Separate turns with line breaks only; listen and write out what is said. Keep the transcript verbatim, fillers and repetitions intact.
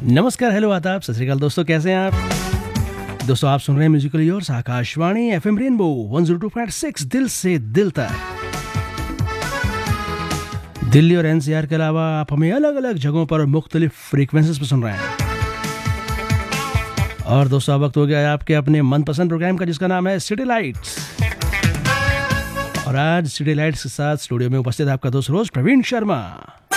नमस्कार, हेलो, आदाब, सत श्री अकाल दोस्तों, कैसे हैं आप? दोस्तों, आप सुन रहे हैं musical yours Akashvani FM rainbow one zero two point six, दिल से दिल तक। दिल्ली और एनसीआर के अलावा आप हमें अलग अलग जगहों पर मुख्तलिफ फ्रीक्वेंसीज पर सुन रहे हैं। और दोस्तों, अब वक्त हो गया है आपके अपने मनपसंद प्रोग्राम का, जिसका नाम है सिटी लाइट्स। और आज सिटी लाइट्स के साथ स्टूडियो में उपस्थित आपका दोस्त रोज प्रवीण शर्मा।